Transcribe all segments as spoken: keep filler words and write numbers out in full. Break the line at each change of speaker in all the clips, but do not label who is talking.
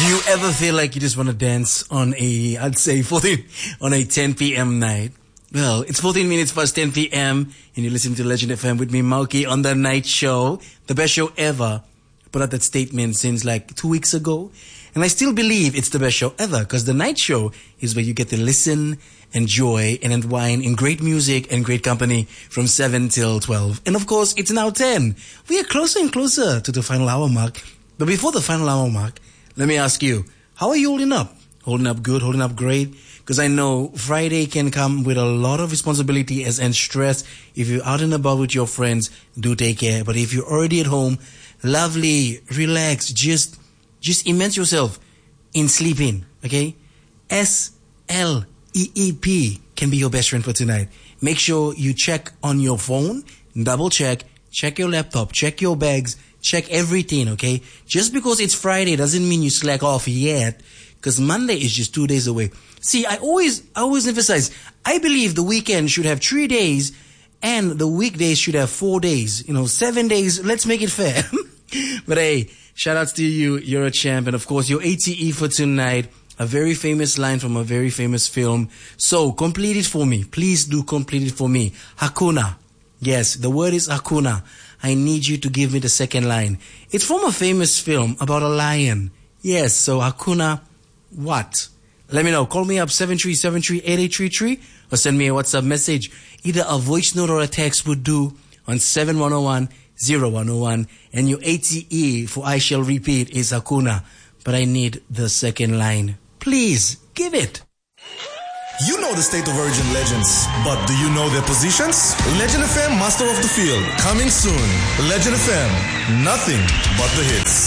Do you ever feel like you just want to dance on a, I'd say fourteen, on a ten p.m. night? Well, it's fourteen minutes past ten p.m. and you're listening to Legend F M with me, Mauki, on the night show. The best show ever. I put out that statement since like two weeks ago. And I still believe it's the best show ever because the night show is where you get to listen, enjoy, and unwind in great music and great company from seven till twelve. And of course, it's now ten. We are closer and closer to the final hour mark. But before the final hour mark, let me ask you, how are you holding up? Holding up good, holding up great? Because I know Friday can come with a lot of responsibility and stress. If you're out and about with your friends, do take care. But if you're already at home, lovely, relax, just just immerse yourself in sleeping, okay? S L E E P can be your best friend for tonight. Make sure you check on your phone, double check, check your laptop, check your bags, check everything, okay? Just because it's Friday doesn't mean you slack off yet, because Monday is just two days away. See, I always, I always emphasize, I believe the weekend should have three days and the weekdays should have four days. You know, seven days, let's make it fair. But hey, shout outs to you, you're a champ. And of course, your A T E for tonight, a very famous line from a very famous film. So, complete it for me. Please do complete it for me. Hakuna. Yes, the word is Hakuna. I need you to give me the second line. It's from a famous film about a lion. Yes, so Hakuna, what? Let me know. Call me up seven three seven three eight eight three three or send me a WhatsApp message. Either a voice note or a text would do on seven one zero one zero one zero one. And your A T E for I Shall Repeat is Hakuna. But I need the second line. Please, give it.
You know the State of Origin legends, but do you know their positions? Legend F M Master of the Field, coming soon. Legend F M, nothing but the hits.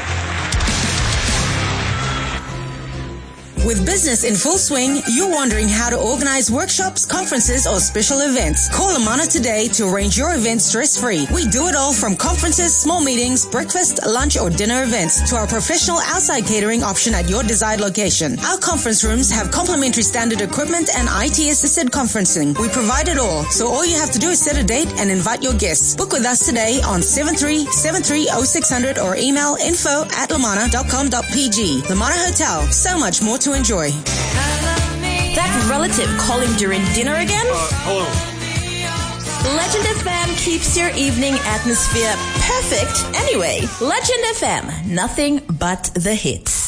With business in full swing, you're wondering how to organize workshops, conferences, or special events. Call Amana today to arrange your event stress-free. We do it all from conferences, small meetings, breakfast, lunch, or dinner events to our professional outside catering option at your desired location. Our conference rooms have complimentary standard equipment and I T-assisted conferencing. We provide it all, so all you have to do is set a date and invite your guests. Book with us today on seven three seven three zero six zero zero or email info at lamana dot com dot p g. Lamana Hotel, so much more to enjoy.
That relative calling during dinner again?
Uh, hello.
Legend F M keeps your evening atmosphere perfect anyway. Legend F M, nothing but the hits.